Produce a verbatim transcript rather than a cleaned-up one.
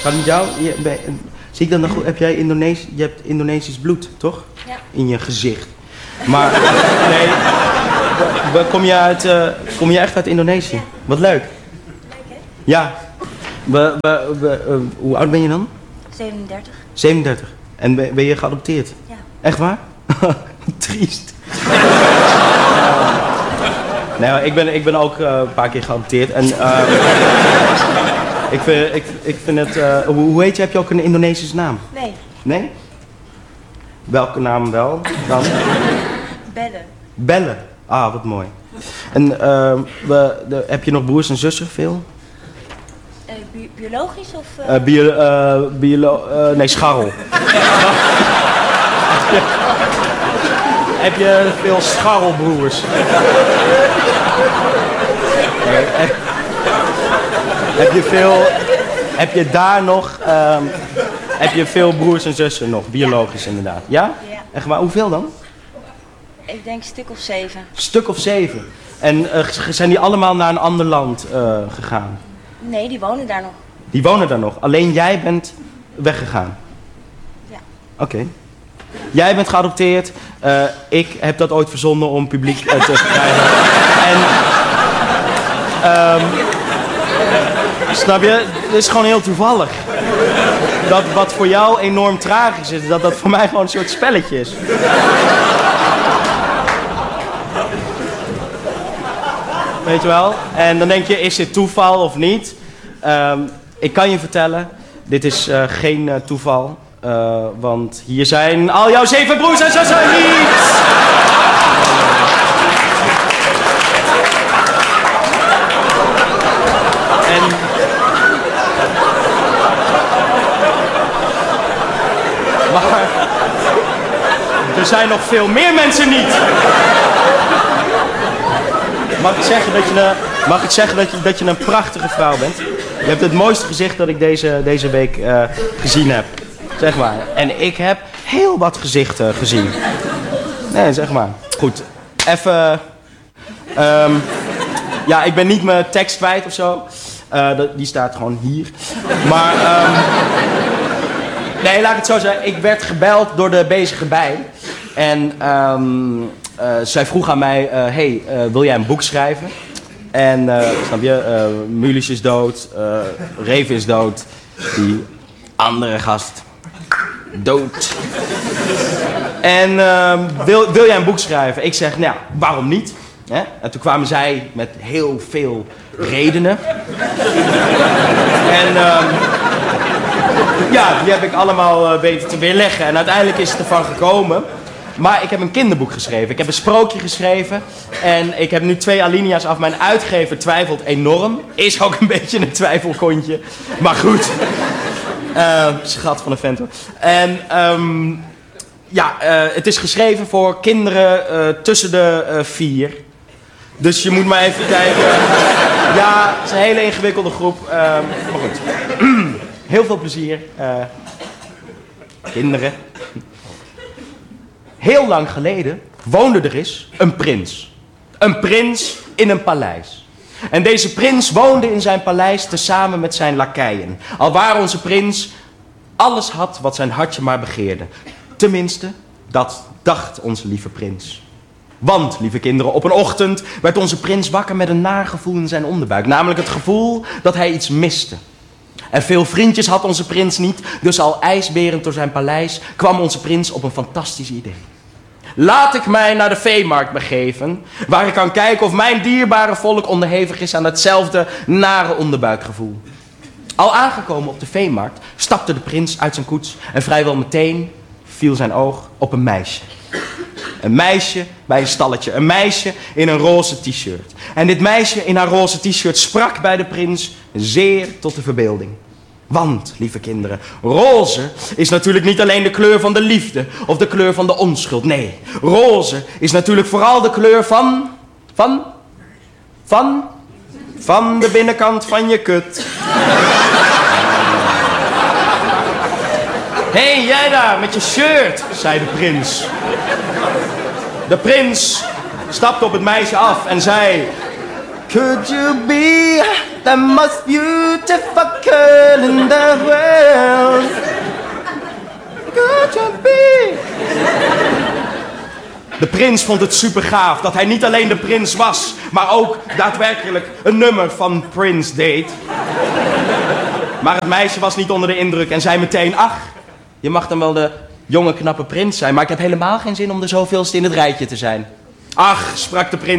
Gaat het met jou? Je, ben, zie ik dat nog goed? Heb jij Indonesisch, je hebt Indonesisch bloed, toch? Ja. In je gezicht. Maar, nee, we, we, kom, je uit, uh, kom je echt uit Indonesië? Ja. Wat leuk. Leuk, hè? Ja. We, we, we, uh, hoe oud ben je dan? zevenendertig. zevenendertig. En ben, ben je geadopteerd? Ja. Echt waar? Triest. Nee, ik ben, ik ben ook uh, een paar keer geadopteerd. En uh, ik, vind, ik, ik vind het... Uh, hoe, hoe heet je? Heb je ook een Indonesische naam? Nee. Nee? Welke naam wel? Dan? Bellen. Bellen. Ah, wat mooi. En uh, we, de, heb je nog broers en zussen? Veel? Uh, bi biologisch of... Uh... Uh, bio, uh, biolo uh, nee, scharrel. Heb je veel scharrelbroers? Nee, heb, heb je veel... Heb je daar nog... Um, heb je veel broers en zussen nog? Biologisch ja. Inderdaad. Ja? Ja. Echt waar? Hoeveel dan? Ik denk een stuk of zeven. Stuk of zeven. En uh, zijn die allemaal naar een ander land uh, gegaan? Nee, die wonen daar nog. Die wonen daar nog. Alleen jij bent weggegaan? Ja. Oké. Okay. Jij bent geadopteerd. Uh, ik heb dat ooit verzonnen om publiek uh, te krijgen. En... Um, snap je? Het is gewoon heel toevallig. Dat wat voor jou enorm tragisch is, dat dat voor mij gewoon een soort spelletje is. Weet je wel? En dan denk je, is dit toeval of niet? Um, ik kan je vertellen, dit is uh, geen uh, toeval. Uh, want hier zijn al jouw zeven broers en zussen niet! En... Maar... er zijn nog veel meer mensen niet! Mag ik zeggen dat je een, mag ik zeggen dat je, dat je een prachtige vrouw bent? Je hebt het mooiste gezicht dat ik deze, deze week uh, gezien heb. Zeg maar. En ik heb heel wat gezichten gezien. Nee, zeg maar. Goed. Even... Um, ja, ik ben niet mijn tekst kwijt of zo. Uh, dat, die staat gewoon hier. Maar... Um, nee, laat ik het zo zeggen. Ik werd gebeld door de bezige bij. En... Um, uh, zij vroeg aan mij... Uh, hey, uh, wil jij een boek schrijven? En, uh, snap je? Uh, Mulisch is dood. Uh, Reven is dood. Die andere gast... dood. En uh, wil, wil jij een boek schrijven? Ik zeg, nou, waarom niet? Hè? En toen kwamen zij met heel veel redenen. En uh, ja, die heb ik allemaal uh, weten te weerleggen. En uiteindelijk is het ervan gekomen. Maar ik heb een kinderboek geschreven. Ik heb een sprookje geschreven. En ik heb nu twee alinea's af. Mijn uitgever twijfelt enorm. Is ook een beetje een twijfelkontje. Maar goed. Uh, schat van een vent hoor. En um, ja, uh, het is geschreven voor kinderen uh, tussen de uh, vier. Dus je moet maar even kijken. Ja, het is een hele ingewikkelde groep. Uh, maar goed. Heel veel plezier. Uh, kinderen. Heel lang geleden woonde er eens een prins. Een prins in een paleis. En deze prins woonde in zijn paleis tezamen met zijn lakeien. Alwaar onze prins alles had wat zijn hartje maar begeerde. Tenminste, dat dacht onze lieve prins. Want, lieve kinderen, op een ochtend werd onze prins wakker met een naar gevoel in zijn onderbuik. Namelijk het gevoel dat hij iets miste. En veel vriendjes had onze prins niet, dus al ijsberend door zijn paleis kwam onze prins op een fantastisch idee. Laat ik mij naar de veemarkt begeven, waar ik kan kijken of mijn dierbare volk onderhevig is aan hetzelfde nare onderbuikgevoel. Al aangekomen op de veemarkt stapte de prins uit zijn koets en vrijwel meteen viel zijn oog op een meisje. Een meisje bij een stalletje, een meisje in een roze t-shirt. En dit meisje in haar roze t-shirt sprak bij de prins zeer tot de verbeelding. Want, lieve kinderen, roze is natuurlijk niet alleen de kleur van de liefde of de kleur van de onschuld. Nee, roze is natuurlijk vooral de kleur van, van, van, van de binnenkant van je kut. Hé, hey, jij daar met je shirt, zei de prins. De prins stapte op het meisje af en zei... Could you be the most beautiful girl girl in the world. Got to be. De prins vond het super gaaf dat hij niet alleen de prins was, maar ook daadwerkelijk een nummer van Prince deed. Maar het meisje was niet onder de indruk en zei meteen, ach, je mag dan wel de jonge knappe prins zijn, maar ik heb helemaal geen zin om de zoveelste in het rijtje te zijn. Ach, sprak de prins.